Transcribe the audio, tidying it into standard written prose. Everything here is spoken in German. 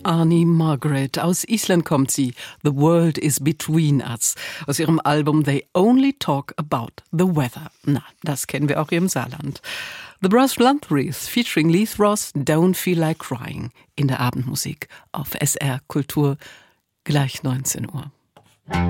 Annie Margaret, aus Island kommt sie. The World is Between Us. Aus ihrem Album They Only Talk About the Weather. Na, das kennen wir auch hier im Saarland. The Brass Lanthreath featuring Leith Ross, Don't Feel Like Crying. In der Abendmusik auf SR Kultur, gleich 19 Uhr.